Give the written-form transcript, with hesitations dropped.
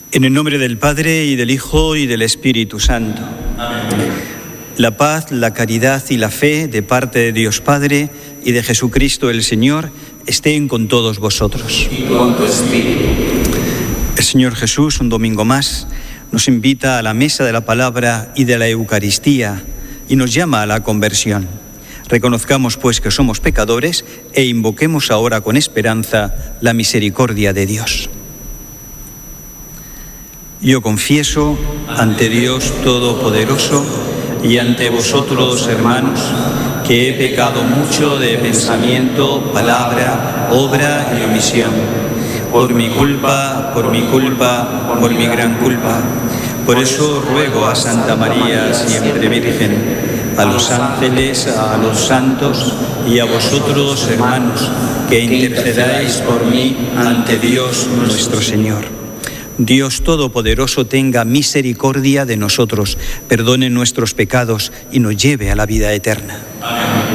En el nombre del Padre, y del Hijo, y del Espíritu Santo. Amén. La paz, la caridad y la fe de parte de Dios Padre y de Jesucristo el Señor estén con todos vosotros. Y con tu espíritu. El Señor Jesús, un domingo más, nos invita a la mesa de la palabra y de la Eucaristía y nos llama a la conversión. Reconozcamos, pues, que somos pecadores e invoquemos ahora con esperanza la misericordia de Dios. Yo confieso ante Dios Todopoderoso y ante vosotros, hermanos, que he pecado mucho de pensamiento, palabra, obra y omisión. Por mi culpa, por mi gran culpa. Por eso ruego a Santa María, siempre Virgen, a los ángeles, a los santos y a vosotros, hermanos, que intercedáis por mí ante Dios nuestro Señor. Dios Todopoderoso tenga misericordia de nosotros, perdone nuestros pecados y nos lleve a la vida eterna. Amén.